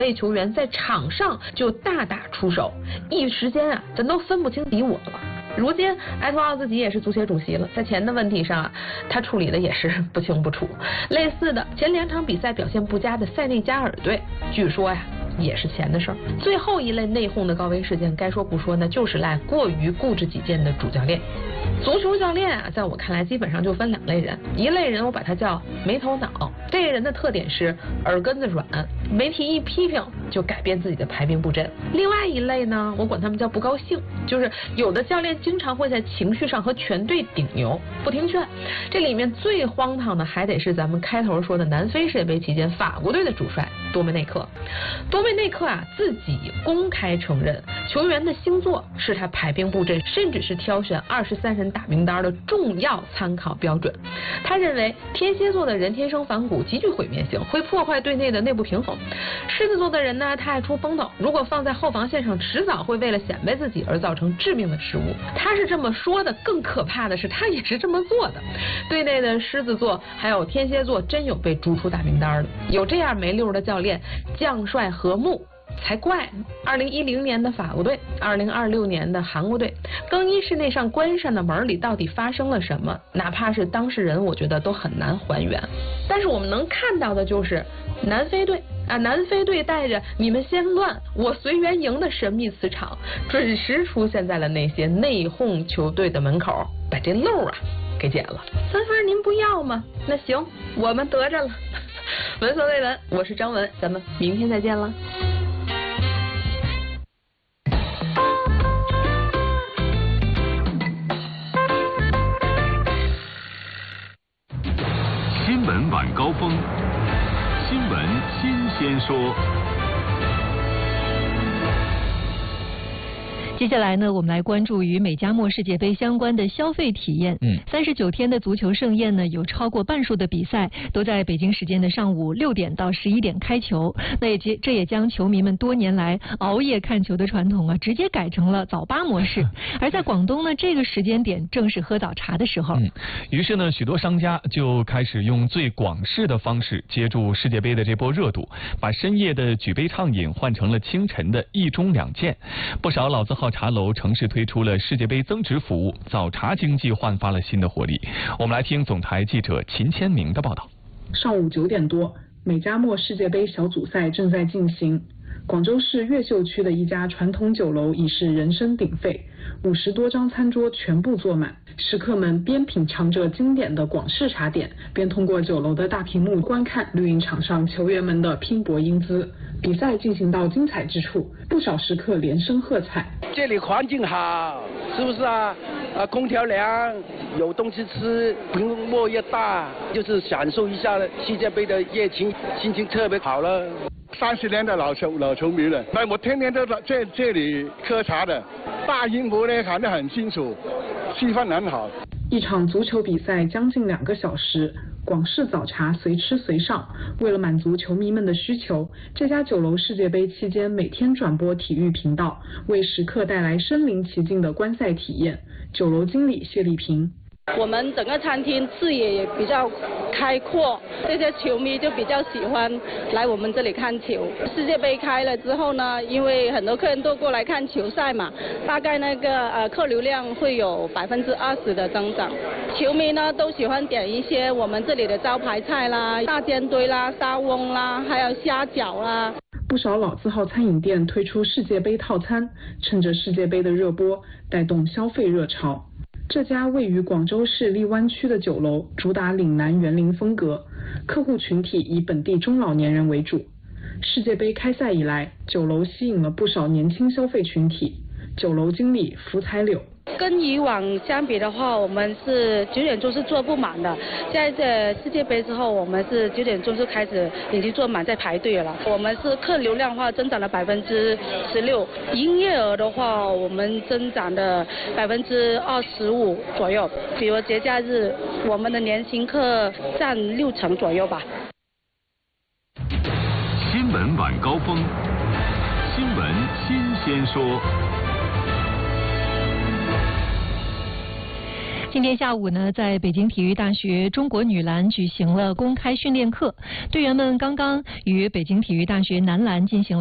位球员在场上就大打出手，一时间啊，咱都分不清敌我了。如今埃托奥自己也是足协主席了，在钱的问题上啊，他处理的也是不清不楚。类似的，前2场比赛表现不佳的塞内加尔队，据说呀，也是钱的事儿。最后一类内讧的高危事件，该说不说呢，就是赖过于固执己见的主教练。足球教练啊，在我看来基本上就分2类人，一类人我把他叫没头脑，这个人的特点是耳根子软，媒体一批评就改变自己的排兵布阵。另外一类呢，我管他们叫不高兴，就是有的教练经常会在情绪上和全队顶牛，不听劝。这里面最荒唐的还得是咱们开头说的南非世界杯期间法国队的主帅多梅内克。多梅内克啊，自己公开承认球员的星座是他排兵布阵，甚至是挑选23人大名单的重要参考标准。他认为天蝎座的人天生反骨，极具毁灭性，会破坏队内的内部平衡。狮子座的人呢，他爱出风头，如果放在后防线上，迟早会为了显摆自己而造成致命的失误。他是这么说的，更可怕的是他也是这么做的。队内的狮子座还有天蝎座真有被逐出大名单的，有这样没溜的教练，将帅和睦才怪呢。2010年的法国队，2026年的韩国队，更衣室内上关上的门里到底发生了什么？哪怕是当事人，我觉得都很难还原。但是我们能看到的就是南非队啊，南非队带着你们先乱，我随缘赢的神秘磁场，准时出现在了那些内讧球队的门口，把这漏啊给捡了。3分您不要吗？那行，我们得着了。闻所未闻，我是张文，咱们明天再见了。 新闻晚高峰，新闻新鲜说。 接下来呢，我们来关注与美加墨世界杯相关的消费体验。39天的足球盛宴呢，有超过半数的比赛都在北京时间的上午6点到11点开球。这也将球迷们多年来熬夜看球的传统啊，直接改成了早八模式。而在广东呢，这个时间点正是喝早茶的时候。 于是呢，许多商家就开始用最广式的方式接住世界杯的这波热度，把深夜的举杯畅饮换成了清晨的1盅2件。不少老字号茶楼城市推出了世界杯增值服务，早茶经济焕发了新的活力。我们来听总台记者秦千明的报道。 上午9点多，美加墨世界杯小组赛正在进行。广州市越秀区的一家传统酒楼已是人声鼎沸，50多张餐桌全部坐满，食客们边品尝着经典的广式茶点，边通过酒楼的大屏幕观看绿茵场上球员们的拼搏英姿。比赛进行到精彩之处，不少食客连声喝彩。 这里环境好，是不是啊？空调凉，有东西吃，屏幕越大，就是享受一下世界杯的热情，心情特别好了。 30年的老球迷了，我天天都在这里喝茶的，大音符呢喊得很清楚，气氛很好。 一场足球比赛将近2个小时，广式早茶随吃随上。为了满足球迷们的需求，这家酒楼世界杯期间每天转播体育频道，为食客带来身临其境的观赛体验。酒楼经理谢丽萍。 我们整个餐厅视野也比较开阔，这些球迷就比较喜欢来我们这里看球。世界杯开了之后呢，因为很多客人都过来看球赛嘛，大概那个客流量会有20%的增长。球迷呢都喜欢点一些我们这里的招牌菜啦，大煎堆啦、沙翁啦，还有虾饺啦。 不少老字号餐饮店推出世界杯套餐，趁着世界杯的热播，带动消费热潮。这家位于广州市荔湾区的酒楼主打岭南园林风格，客户群体以本地中老年人为主。世界杯开赛以来，酒楼吸引了不少年轻消费群体。酒楼经理福彩柳。 跟以往相比的话，我们是9点钟是坐不满的。现在世界杯之后，我们是9点钟就开始已经坐满，在排队了。我们是客流量的话增长了16%，营业额的话我们增长的25%左右。比如节假日，我们的年轻客占60%左右吧。 新闻晚高峰，新闻新鲜说。 今天下午呢，在北京体育大学中国女篮举行了公开训练课，队员们刚刚与北京体育大学男篮进行了